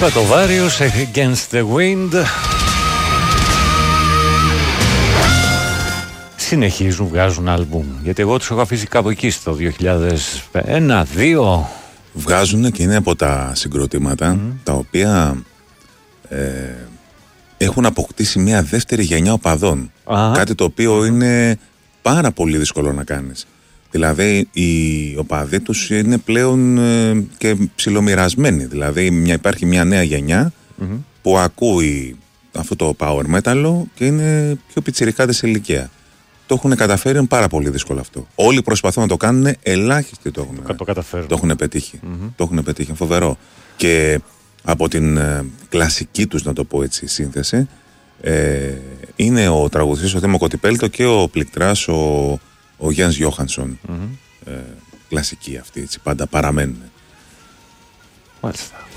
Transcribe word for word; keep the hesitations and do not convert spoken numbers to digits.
Στρατοβάριος, Against the Wind. Συνεχίζουν, βγάζουν άλμπουμ. Γιατί εγώ τους έχω αφήσει κάπου εκεί στο δύο χιλιάδες ένα δύο. Βγάζουν και είναι από τα συγκροτήματα mm. τα οποία ε, έχουν αποκτήσει μια δεύτερη γενιά οπαδών. Α. Κάτι το οποίο είναι πάρα πολύ δύσκολο να κάνεις. Δηλαδή οι οπαδοί τους είναι πλέον ε, και ψιλομοιρασμένοι. Δηλαδή μια, υπάρχει μια νέα γενιά mm-hmm. που ακούει αυτό το power metal και είναι πιο πιτσιρικάδες σε ηλικία. Το έχουν καταφέρει, είναι πάρα πολύ δύσκολο αυτό. Όλοι προσπαθούν να το κάνουν, ελάχιστοι το έχουν, το, το, το έχουν πετύχει. Mm-hmm. Το έχουν πετύχει, φοβερό. Και από την ε, κλασική τους, να το πω έτσι, σύνθεση, ε, είναι ο τραγουδιστής ο Θέμο Κωτιπέλτο και ο πληκτράς ο, ο Γιάννης Γιώχανσον. Mm-hmm. ε, κλασικοί αυτοί, έτσι, πάντα παραμένουν. Μάλιστα.